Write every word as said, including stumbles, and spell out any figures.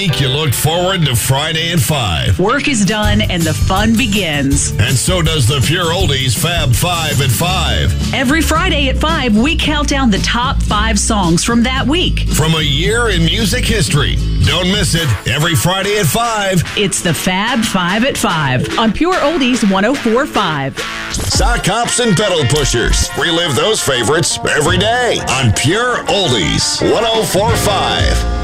week, you look forward to Friday at five. Work is done and the fun begins. And so does the Pure Oldies Fab Five at five. Every Friday at five, we count down the top five songs from that week. From a year in music history. Don't miss it. Every Friday at five. It's the Fab Five at five on Pure Oldies one oh four point five. Sock hops and pedal pushers. Relive those favorites every day on Pure Oldies one oh four point five.